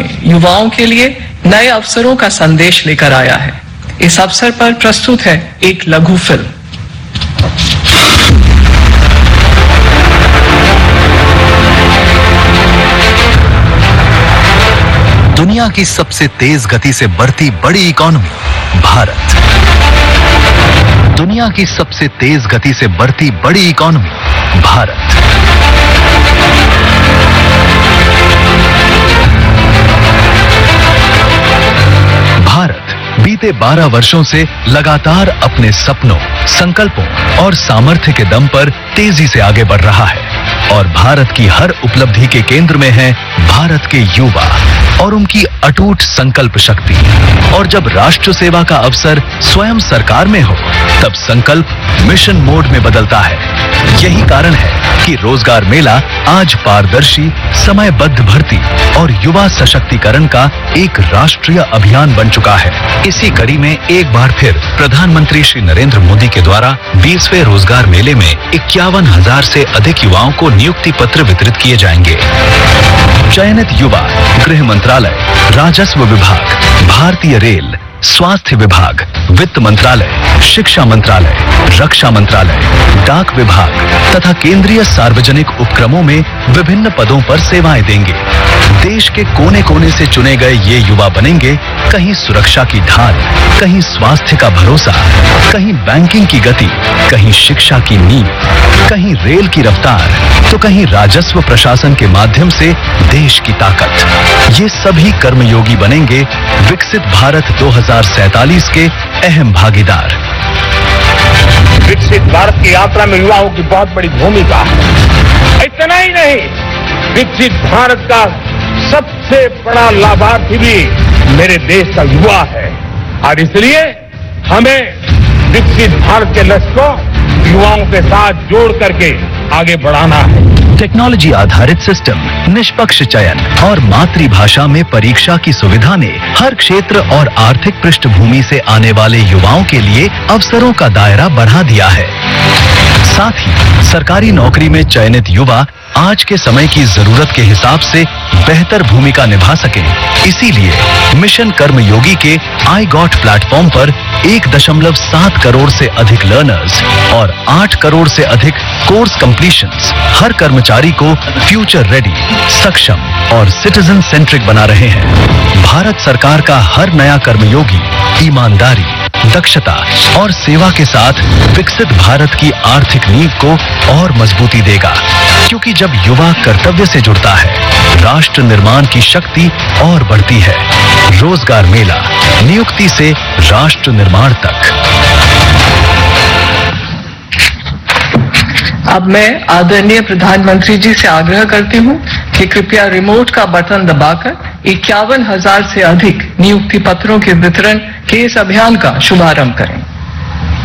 में युवाओं के लिए नए अवसरों का संदेश लेकर आया है। इस अवसर पर प्रस्तुत है एक लघु फिल्म। दुनिया की सबसे तेज गति से बढ़ती बड़ी इकोनॉमी भारत। दुनिया की सबसे तेज गति से बढ़ती बड़ी इकोनॉमी भारत। भारत बीते 12 वर्षों से लगातार अपने सपनों, संकल्पों और सामर्थ्य के दम पर तेजी से आगे बढ़ रहा है और भारत की हर उपलब्धि के केंद्र में है भारत के युवा और उनकी अटूट संकल्प शक्ति। और जब राष्ट्र सेवा का अवसर स्वयं सरकार में हो, तब संकल्प मिशन मोड में बदलता है। यही कारण है कि रोजगार मेला आज पारदर्शी, समयबद्ध भर्ती और युवा सशक्तिकरण का एक राष्ट्रीय अभियान बन चुका है। इसी कड़ी में एक बार फिर प्रधानमंत्री श्री नरेंद्र मोदी के द्वारा 20वें रोजगार मेले में 51,000 से अधिक युवाओं को नियुक्ति पत्र वितरित किए जाएंगे। चयनित युवा गृह मंत्रालय, राजस्व विभाग, भारतीय रेल, स्वास्थ्य विभाग, वित्त मंत्रालय, शिक्षा मंत्रालय, रक्षा मंत्रालय, डाक विभाग तथा केंद्रीय सार्वजनिक उपक्रमों में विभिन्न पदों पर सेवाएं देंगे। देश के कोने कोने से चुने गए ये युवा बनेंगे कहीं सुरक्षा की ढाल, कहीं स्वास्थ्य का भरोसा, कहीं बैंकिंग की गति, कहीं शिक्षा की नींव, कहीं रेल की रफ्तार, तो कहीं राजस्व प्रशासन के माध्यम से देश की ताकत। ये सभी कर्मयोगी बनेंगे विकसित भारत 2047 के अहम भागीदार। विकसित भारत की यात्रा में युवाओं की बहुत बड़ी भूमिका है। इतना ही नहीं, विकसित भारत का सबसे बड़ा लाभार्थी भी मेरे देश का युवा है और इसलिए हमें विकसित भारत के लक्ष्य को युवाओं के साथ जोड़ करके आगे बढ़ाना है। टेक्नोलॉजी आधारित सिस्टम, निष्पक्ष चयन और मातृभाषा में परीक्षा की सुविधा ने हर क्षेत्र और आर्थिक पृष्ठभूमि से आने वाले युवाओं के लिए अवसरों का दायरा बढ़ा दिया है। साथ ही सरकारी नौकरी में चयनित युवा आज के समय की जरूरत के हिसाब से बेहतर भूमिका निभा सकें। इसीलिए मिशन कर्मयोगी के आई गॉट प्लेटफॉर्म पर 1.7 करोड़ से अधिक लर्नर्स और 8 करोड़ से अधिक कोर्स कंप्लीशंस हर कर्मचारी को फ्यूचर रेडी, सक्षम और सिटीजन सेंट्रिक बना रहे हैं। भारत सरकार का हर नया कर्मयोगी ईमानदारी, दक्षता और सेवा के साथ विकसित भारत की आर्थिक नींव को और मजबूती देगा, क्योंकि जब युवा कर्तव्य से जुड़ता है, राष्ट्र निर्माण की शक्ति और बढ़ती है। रोजगार मेला, नियुक्ति से राष्ट्र निर्माण तक। अब मैं आदरणीय प्रधानमंत्री जी से आग्रह करती हूं कि कृपया रिमोट का बटन दबाकर 51,000 से अधिक नियुक्ति पत्रों के वितरण के इस अभियान का शुभारंभ करें।